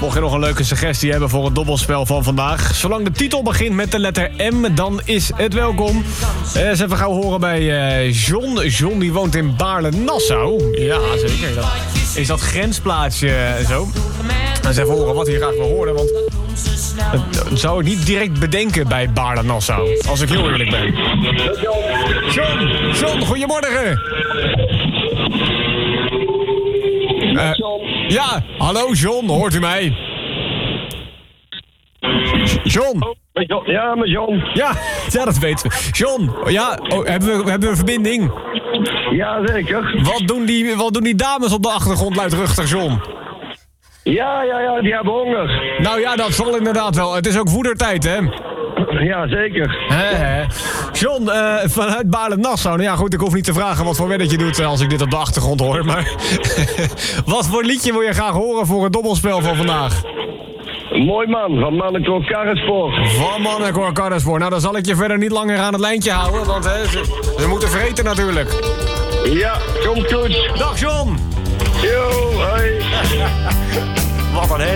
Mocht je nog een leuke suggestie hebben voor het dobbelspel van vandaag. Zolang de titel begint met de letter M, dan is het welkom. Eens even gauw horen bij John. John die woont in Baarle-Nassau. Ja, zeker. Is dat grensplaatsje en zo. Eens even horen wat hij graag wil horen, want... Dat zou ik niet direct bedenken bij Baarle-Nassau. Als ik heel eerlijk ben. John, goedemorgen. Ja, hallo John, hoort u mij? John? Ja, met John. Ja, dat weten we. John, ja, hebben we een verbinding? Ja, zeker. Wat doen die dames op de achtergrond luidruchtig, John? Ja, die hebben honger. Nou ja, dat zal inderdaad wel. Het is ook voedertijd, hè? Ja, zeker. John, vanuit Baarle-Nassau. Nou ja, goed, ik hoef niet te vragen wat voor werk je doet als ik dit op de achtergrond hoor. Maar wat voor liedje wil je graag horen voor het dobbelspel van vandaag? Mooi man, van Mannenkoor Karrenspoor. Van Mannenkoor Karrenspoor. Nou, dan zal ik je verder niet langer aan het lijntje houden, want ze moeten vreten natuurlijk. Ja, komt goed. Dag John! Yo, hoi. Wat een